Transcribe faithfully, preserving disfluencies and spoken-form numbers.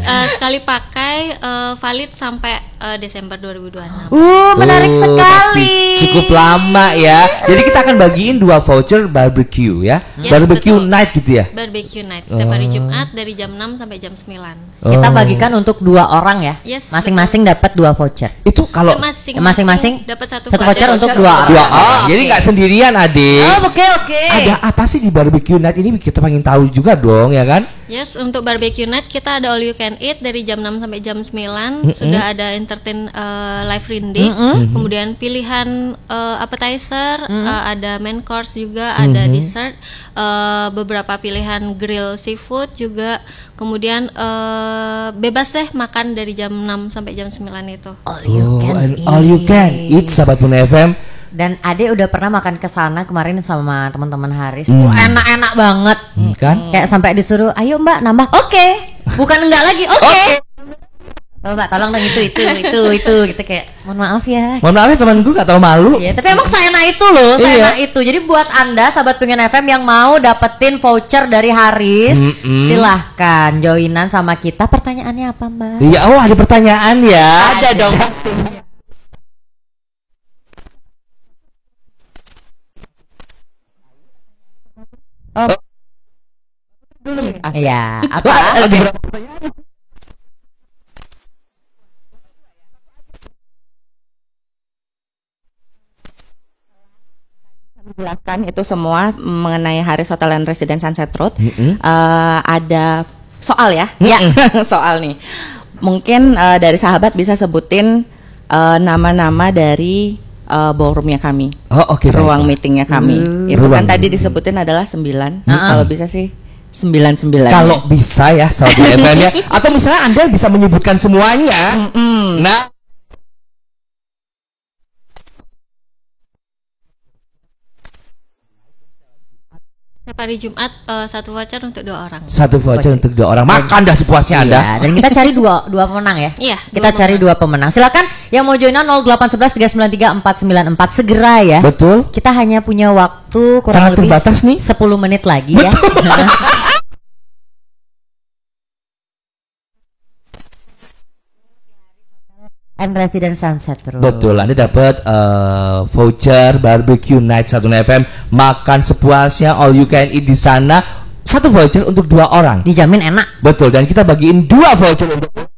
uh, sekali pakai, uh, valid sampai uh, Desember dua ribu dua puluh enam. Uh, menarik oh, sekali. Cukup lama ya. Jadi kita akan bagiin dua voucher barbecue ya. Yes, barbecue betul. night gitu ya. Barbecue night setiap hari Oh. Jumat dari jam enam sampai jam sembilan. Kita Oh. bagikan untuk dua orang ya. Yes, masing-masing dapat dua voucher. Itu kalau Masing-masing, masing-masing dapat satu, satu voucher untuk dua orang. dua Oh, orang. Jadi oke. nggak sendirian, Adik. Oh, oke oke. Ada apa sih di barbecue night ini, kita pengen tahu juga dong ya kan? Yes, untuk barbecue night kita ada all you can eat dari jam enam sampai jam sembilan. Mm-mm. Sudah ada entertain uh, live rindik. Mm-mm. Kemudian pilihan uh, appetizer, Mm-mm. uh, ada main course juga, ada Mhm. dessert, uh, beberapa pilihan grill seafood juga. Kemudian uh, bebas deh makan dari jam enam sampai jam sembilan itu. All you Oh, can and eat. all you can eat, sahabat Puna F M. Dan Ade udah pernah makan ke sana kemarin sama teman-teman Haris. Hmm. Wah, enak-enak banget. Hmm, kan? Kayak sampai disuruh, "Ayo Mbak, nambah." Oke. Bukan enggak lagi. Oke. Oh, Mbak, tolong dong itu itu itu itu gitu kayak, "Mohon maaf ya." Mohon maaf ya temanku nggak tahu malu. Iya, tapi emang seenak itu loh, Iya. seenak itu. Jadi buat Anda sahabat Pengen F M yang mau dapetin voucher dari Haris, Mm-mm. silahkan joinan sama kita. Pertanyaannya apa, Mbak? Iya, oh ada pertanyaan ya. Ada dong. Oh. Iya, apa? Ada beberapa pertanyaan. Menjelaskan itu semua mengenai Haris Hotel and Residence Sunset Road. Mm-mm. Eh, ada soal ya, Ya. soal nih. Mungkin eh, dari sahabat bisa sebutin eh, nama-nama dari eh, ballroomnya kami, Oh oke. ruang baik. meetingnya kami. Uh, Itu ruang kan tadi meeting. disebutin adalah sembilan. Uh-uh. Kalau bisa sih sembilan sembilan. Kalau bisa ya sahabat F M ya, atau misalnya Anda bisa menyebutkan semuanya. Mm-mm. Nah, Setiap hari Jumat uh, satu voucher untuk dua orang. satu voucher untuk dua orang. Makan dah sepuasnya Anda. Iya, dan kita cari dua dua pemenang ya. Iya, Kita dua cari dua pemenang. Silakan yang mau joinan nol delapan satu satu tiga sembilan tiga empat sembilan empat segera ya. Betul. Kita hanya punya waktu kurang Sangat lebih terbatas nih. sepuluh menit lagi ya. And Residence Sunset Road. Betul, Anda dapat uh, voucher barbecue night satu F M, makan sepuasnya, all you can eat di sana. Satu voucher untuk dua orang. Dijamin enak. Betul, dan kita bagiin dua voucher untuk